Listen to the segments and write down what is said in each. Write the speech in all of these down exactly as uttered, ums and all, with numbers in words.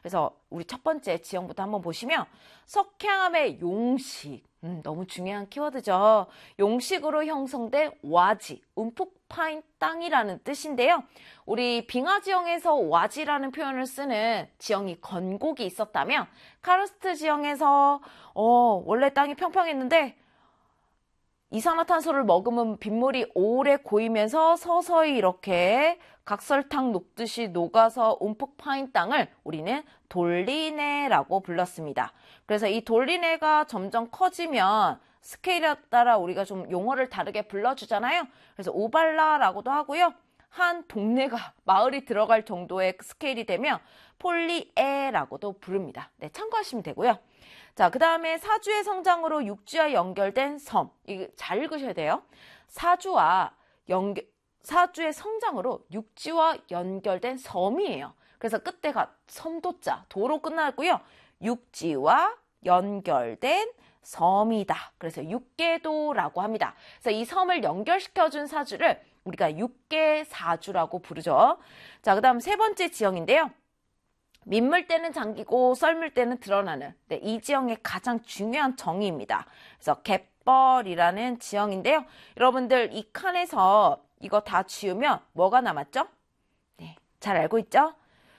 그래서 우리 첫 번째 지형부터 한번 보시면 석회암의 용식, 음, 너무 중요한 키워드죠. 용식으로 형성된 와지, 움푹 파인 땅이라는 뜻인데요. 우리 빙하 지형에서 와지라는 표현을 쓰는 지형이 건곡이 있었다면 카르스트 지형에서 어, 원래 땅이 평평했는데 이산화탄소를 머금은 빗물이 오래 고이면서 서서히 이렇게 각설탕 녹듯이 녹아서 움푹 파인 땅을 우리는 돌리네라고 불렀습니다. 그래서 이 돌리네가 점점 커지면 스케일에 따라 우리가 좀 용어를 다르게 불러주잖아요. 그래서 오발라라고도 하고요. 한 동네가 마을이 들어갈 정도의 스케일이 되면 폴리에라고도 부릅니다. 네, 참고하시면 되고요. 자, 그 다음에 사주의 성장으로 육지와 연결된 섬. 이거 잘 읽으셔야 돼요. 사주와 연결, 사주의 성장으로 육지와 연결된 섬이에요. 그래서 끝에가 섬도자, 도로 끝나고요. 육지와 연결된 섬이다. 그래서 육계도라고 합니다. 그래서 이 섬을 연결시켜준 사주를 우리가 육계사주라고 부르죠. 자, 그 다음 세 번째 지형인데요. 민물 때는 잠기고 썰물 때는 드러나는, 네, 이 지형의 가장 중요한 정의입니다. 그래서 갯벌이라는 지형인데요. 여러분들 이 칸에서 이거 다 지우면 뭐가 남았죠? 네, 잘 알고 있죠?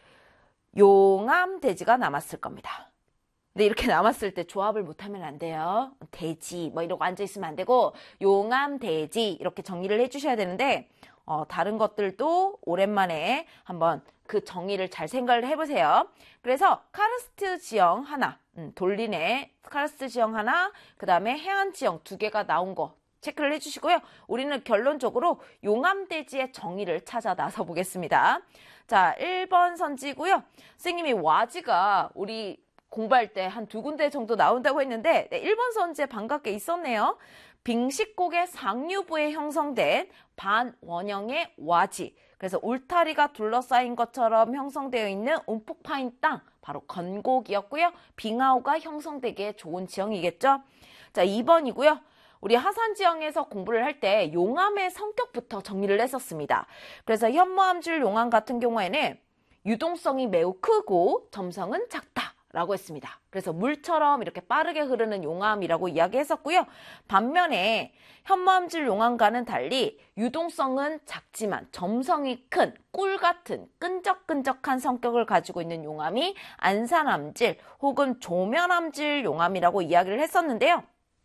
용암대지가 남았을 겁니다. 근데 이렇게 남았을 때 조합을 못하면 안 돼요. 대지 뭐 이러고 앉아있으면 안 되고 용암대지 이렇게 정리를 해주셔야 되는데 어, 다른 것들도 오랜만에 한번 그 정의를 잘 생각을 해보세요. 그래서 카르스트 지형 하나, 음, 돌리네 카르스트 지형 하나, 그 다음에 해안 지형 두 개가 나온 거 체크를 해주시고요. 우리는 결론적으로 용암대지의 정의를 찾아 나서 보겠습니다. 자, 일 번 선지고요. 선생님이 와지가 우리 공부할 때 한 두 군데 정도 나온다고 했는데 네, 일 번 선지에 반갑게 있었네요. 빙식곡의 상류부에 형성된 반원형의 와지, 그래서 울타리가 둘러싸인 것처럼 형성되어 있는 움푹 파인 땅, 바로 건곡이었고요. 빙하우가 형성되기에 좋은 지형이겠죠. 자, 이 번이고요. 우리 하산 지형에서 공부를 할 때 용암의 성격부터 정리를 했었습니다. 그래서 현무암질 용암 같은 경우에는 유동성이 매우 크고 점성은 작다 라고 했습니다. 그래서 물처럼 이렇게 빠르게 흐르는 용암이라고 이야기했었고요. 반면에 현무암질 용암과는 달리 유동성은 작지만 점성이 큰 꿀 같은 끈적끈적한 성격을 가지고 있는 용암이 안산암질 혹은 조면암질 용암이라고 이야기를 했었는데요.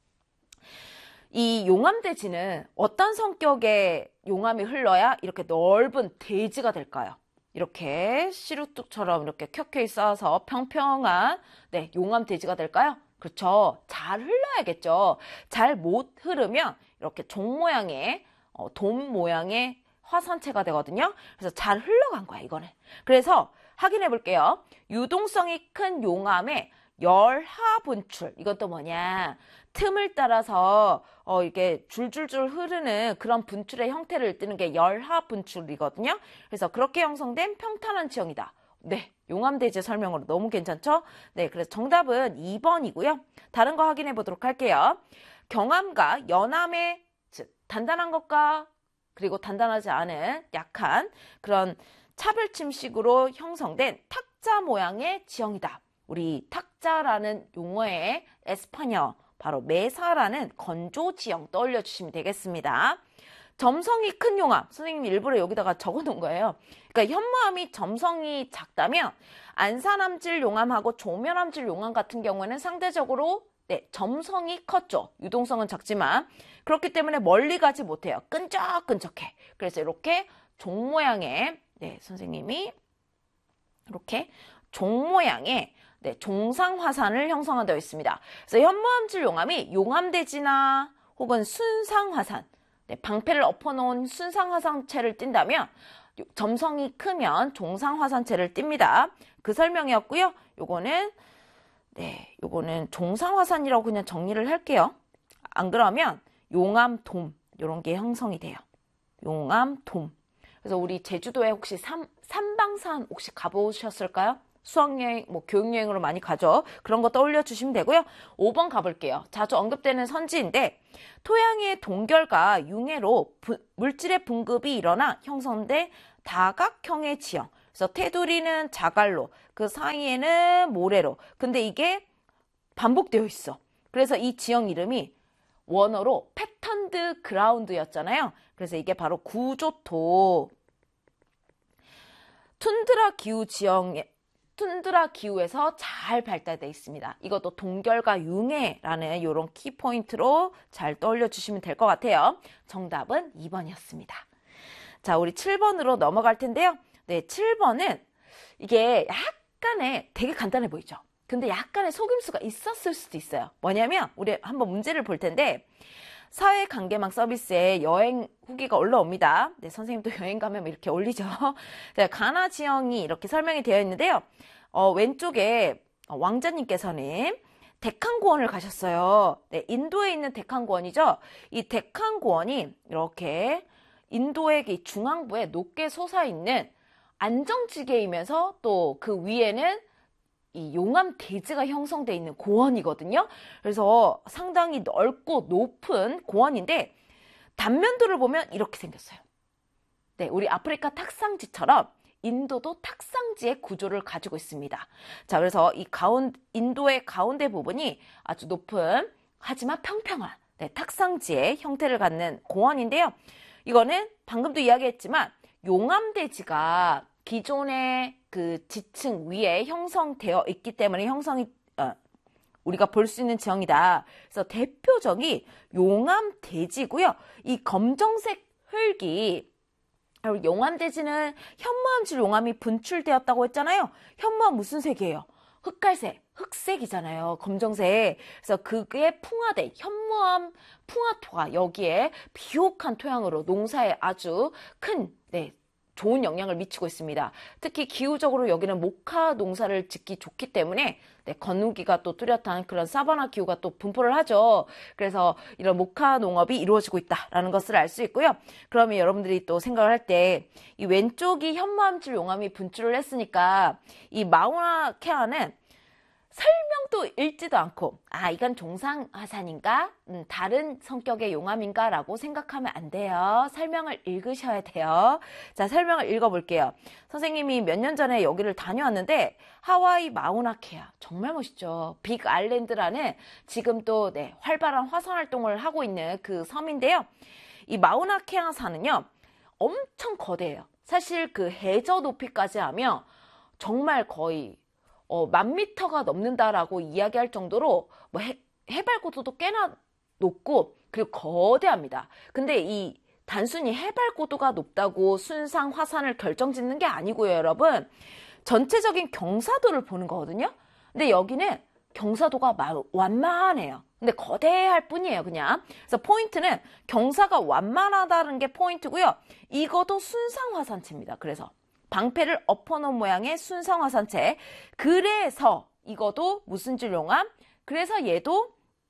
이 용암대지는 어떤 성격의 용암이 흘러야 이렇게 넓은 대지가 될까요? 이렇게 시루뚝처럼 이렇게 켜켜이 쌓아서 평평한 네, 용암대지가 될까요? 그렇죠. 잘 흘러야겠죠. 잘 못 흐르면 이렇게 종 모양의 어, 돔 모양의 화산체가 되거든요. 그래서 잘 흘러간 거야, 이거는. 그래서 확인해 볼게요. 유동성이 큰 용암의 열하 분출. 이건 또 뭐냐? 틈을 따라서 어 이게 줄줄줄 흐르는 그런 분출의 형태를 띠는 게 열하 분출이거든요. 그래서 그렇게 형성된 평탄한 지형이다. 네, 용암대지 설명으로 너무 괜찮죠? 네, 그래서 정답은 이 번이고요. 다른 거 확인해 보도록 할게요. 경암과 연암의 즉 단단한 것과 그리고 단단하지 않은 약한 그런 차별침식으로 형성된 탁자 모양의 지형이다. 우리 탁자라는 용어의 에스파녀, 바로 메사라는 건조 지형 떠올려 주시면 되겠습니다. 점성이 큰 용암, 선생님이 일부러 여기다가 적어 놓은 거예요. 그러니까 현무암이 점성이 작다면 안산암질 용암하고 조면암질 용암 같은 경우에는 상대적으로 네, 점성이 컸죠. 유동성은 작지만 그렇기 때문에 멀리 가지 못해요. 끈적끈적해. 그래서 이렇게 종 모양의 네, 선생님이 이렇게 종 모양의 네, 종상화산을 형성하되어 있습니다. 그래서 현무암질 용암이 용암대지나 혹은 순상화산, 네, 방패를 엎어놓은 순상화산체를 띈다면 점성이 크면 종상화산체를 띱니다. 그 설명이었고요. 요거는 네, 요거는 종상화산이라고 그냥 정리를 할게요. 안 그러면 용암돔 이런 게 형성이 돼요. 용암돔. 그래서 우리 제주도에 혹시 삼, 삼방산 혹시 가보셨을까요? 수학여행, 뭐 교육여행으로 많이 가죠. 그런 거 떠올려 주시면 되고요. 오 번 가볼게요. 자주 언급되는 선지인데 토양의 동결과 융해로 부, 물질의 분급이 일어나 형성된 다각형의 지형. 그래서 테두리는 자갈로, 그 사이에는 모래로. 근데 이게 반복되어 있어. 그래서 이 지형 이름이 원어로 패턴드 그라운드였잖아요. 그래서 이게 바로 구조토 툰드라 기후 지형에 툰드라 기후에서 잘 발달되어 있습니다. 이것도 동결과 융해라는 이런 키포인트로 잘 떠올려 주시면 될 것 같아요. 정답은 이 번이었습니다. 자, 우리 칠 번으로 넘어갈 텐데요. 네, 칠 번은 이게 약간의 되게 간단해 보이죠? 근데 약간의 속임수가 있었을 수도 있어요. 뭐냐면 우리 한번 문제를 볼 텐데 사회관계망 서비스에 여행 후기가 올라옵니다. 네, 선생님도 여행 가면 이렇게 올리죠. 네, 가나 지형이 이렇게 설명이 되어 있는데요. 어, 왼쪽에 왕자님께서는 데칸고원을 가셨어요. 네, 인도에 있는 데칸고원이죠. 이 데칸고원이 이렇게 인도의 중앙부에 높게 솟아있는 안정지대이면서 또 그 위에는 이 용암 대지가 형성되어 있는 고원이거든요. 그래서 상당히 넓고 높은 고원인데 단면도를 보면 이렇게 생겼어요. 네, 우리 아프리카 탁상지처럼 인도도 탁상지의 구조를 가지고 있습니다. 자, 그래서 이 가운 인도의 가운데 부분이 아주 높은 하지만 평평한 네, 탁상지의 형태를 갖는 고원인데요. 이거는 방금도 이야기했지만 용암대지가 기존의 그 지층 위에 형성되어 있기 때문에 형성이 어, 우리가 볼 수 있는 지형이다. 그래서 대표적이 용암대지고요. 이 검정색 흙이 용암대지는 현무암질 용암이 분출되었다고 했잖아요. 현무암 무슨 색이에요? 흑갈색, 흑색이잖아요. 검정색. 그래서 그게 풍화된 현무암 풍화토가 여기에 비옥한 토양으로 농사에 아주 큰 네, 좋은 영향을 미치고 있습니다. 특히 기후적으로 여기는 모카 농사를 짓기 좋기 때문에 네, 건우기가 또 뚜렷한 그런 사바나 기후가 또 분포를 하죠. 그래서 이런 모카 농업이 이루어지고 있다라는 것을 알 수 있고요. 그러면 여러분들이 또 생각을 할 때 이 왼쪽이 현무암질 용암이 분출을 했으니까 이 마우나 케아는 설명도 읽지도 않고 아 이건 종상화산인가? 음, 다른 성격의 용암인가? 라고 생각하면 안 돼요. 설명을 읽으셔야 돼요. 자, 설명을 읽어볼게요. 선생님이 몇 년 전에 여기를 다녀왔는데 하와이 마우나케아 정말 멋있죠. 빅 아일랜드라는 지금 또 네, 활발한 화산 활동을 하고 있는 그 섬인데요. 이 마우나케아 산은요 엄청 거대해요. 사실 그 해저 높이까지 하면 정말 거의 어, 만 미터가 넘는다라고 이야기할 정도로 뭐 해, 해발고도도 꽤나 높고 그리고 거대합니다. 근데 이 단순히 해발고도가 높다고 순상 화산을 결정짓는 게 아니고요, 여러분. 전체적인 경사도를 보는 거거든요. 근데 여기는 경사도가 완만해요. 근데 거대할 뿐이에요, 그냥. 그래서 포인트는 경사가 완만하다는 게 포인트고요. 이것도 순상 화산체입니다. 그래서 방패를 엎어놓은 모양의 순상화산체. 그래서 이것도 무슨 질 용암? 그래서 얘도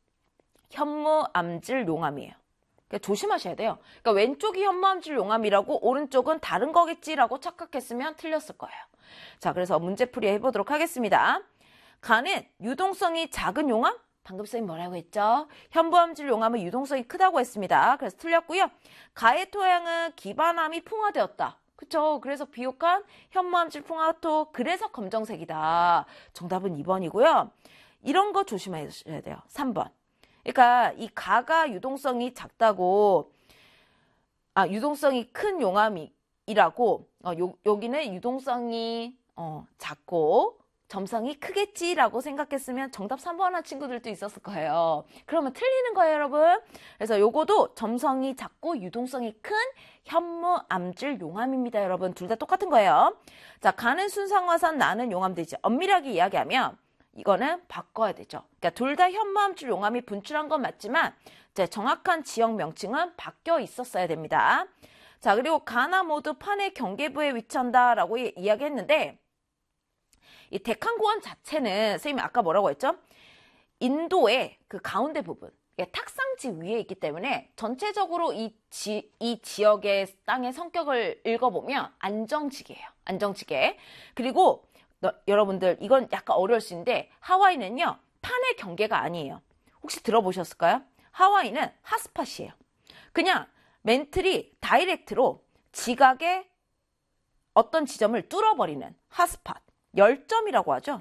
현무암질 용암이에요. 그러니까 조심하셔야 돼요. 그러니까 왼쪽이 현무암질 용암이라고 오른쪽은 다른 거겠지라고 착각했으면 틀렸을 거예요. 자, 그래서 문제풀이 해보도록 하겠습니다. 가는 유동성이 작은 용암? 방금 쌤이 뭐라고 했죠? 현무암질 용암은 유동성이 크다고 했습니다. 그래서 틀렸고요. 가의 토양은 기반암이 풍화되었다. 그쵸? 그래서 비옥한 현무암질 풍화토, 그래서 검정색이다. 정답은 이 번이고요. 이런 거 조심하셔야 돼요. 삼 번. 그러니까 이 가가 유동성이 작다고, 아, 유동성이 큰 용암이라고, 어, 요, 여기는 유동성이 어, 작고, 점성이 크겠지라고 생각했으면 정답 삼 번 한 친구들도 있었을 거예요. 그러면 틀리는 거예요, 여러분. 그래서 요거도 점성이 작고 유동성이 큰 현무암질 용암입니다, 여러분. 둘 다 똑같은 거예요. 자, 가는 순상화산, 나는 용암되지. 엄밀하게 이야기하면 이거는 바꿔야 되죠. 그러니까 둘 다 현무암질 용암이 분출한 건 맞지만 이제 정확한 지역 명칭은 바뀌어 있었어야 됩니다. 자, 그리고 가나 모두 판의 경계부에 위치한다라고 이야기했는데 이 데칸고원 자체는 선생님이 아까 뭐라고 했죠? 인도의 그 가운데 부분, 탁상지 위에 있기 때문에 전체적으로 이, 지, 이 지역의 땅의 성격을 읽어보면 안정지대예요. 안정지대. 그리고 너, 여러분들 이건 약간 어려울 수 있는데 하와이는요. 판의 경계가 아니에요. 혹시 들어보셨을까요? 하와이는 핫스팟이에요. 그냥 멘틀이 다이렉트로 지각에 어떤 지점을 뚫어버리는 핫스팟, 열점이라고 하죠.